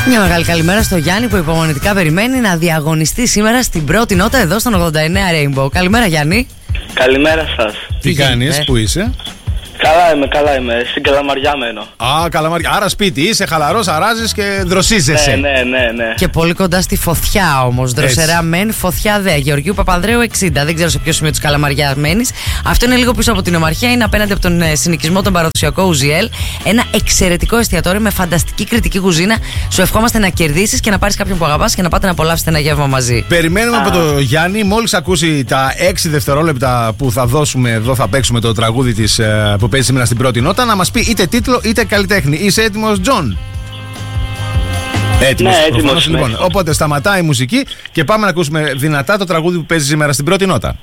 Μια μεγάλη καλημέρα στο Γιάννη που υπομονετικά περιμένει να διαγωνιστεί σήμερα στην πρώτη νότα εδώ στον 89 Rainbow. Καλημέρα, Γιάννη. Καλημέρα σας. Τι κάνεις, πού είσαι? Καλά είμαι. Στην Καλαμαριά μένω. Α, Καλαμαριά. Άρα σπίτι είσαι, χαλαρός, αράζεις και δροσίζεσαι. Ναι. Και πολύ κοντά στη φωτιά όμως. Δροσερά μεν, φωτιά δε. Γεωργίου Παπανδρέου 60. Δεν ξέρω σε ποιο σημείο της Καλαμαριά μένεις. Αυτό είναι λίγο πίσω από την Ομαρχία. Είναι απέναντι από τον συνοικισμό τον παραδοσιακό Ουζιέλ. Ένα εξαιρετικό εστιατόριο με φανταστική κριτική κουζίνα. Σου ευχόμαστε να κερδίσεις και να πάρεις κάποιον που αγαπάς και να πάτε να απολαύσετε ένα γεύμα μαζί. Περιμένουμε από το Γιάννη, μόλις ακούσει τα 6 δευτερόλεπτα που θα δώσουμε εδώ, θα παίξουμε το τραγούδι της που παίζει σήμερα στην πρώτη νότα, να μας πει είτε τίτλο είτε καλλιτέχνη. Είσαι έτοιμος, Τζον? Έτοιμος. Ναι, έτοιμος. Λοιπόν, οπότε σταματάει η μουσική και πάμε να ακούσουμε δυνατά το τραγούδι που παίζει σήμερα στην πρώτη νότα.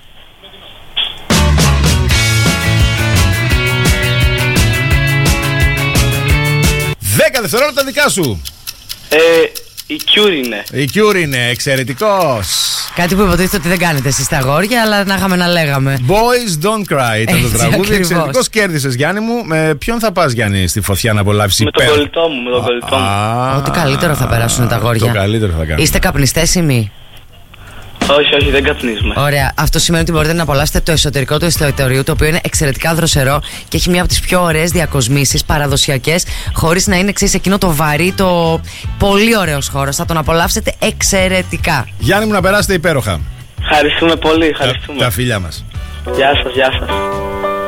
10 δευτερόλεπτα δικά σου. Η Cure είναι. Η Cure είναι, εξαιρετικός. Κάτι που υποτίθεται ότι δεν κάνετε εσείς τα αγόρια, αλλά να είχαμε να λέγαμε. Boys Don't Cry ήταν το τραγούδι. Εξαιρετικός, κέρδισες, Γιάννη μου. Με ποιον θα πας, Γιάννη, στη φωτιά να απολαύσεις? Με τον κολλητό μου. Ό,τι καλύτερο θα περάσουν τα αγόρια. Το καλύτερο θα κάνουν. Είστε καπνιστές ή μη? Όχι, δεν καπνίζουμε. Ωραία. Αυτό σημαίνει ότι μπορείτε να απολαύσετε το εσωτερικό του εστιατορίου, το οποίο είναι εξαιρετικά δροσερό και έχει μια από τις πιο ωραίες διακοσμήσεις παραδοσιακές, χωρίς να είναι εξής εκείνο το βαρύ, το πολύ ωραίος χώρος. Θα τον απολαύσετε εξαιρετικά. Γιάννη μου, να περάσετε υπέροχα. Ευχαριστούμε πολύ. Ευχαριστούμε. Τα φιλιά μας. Γεια σας.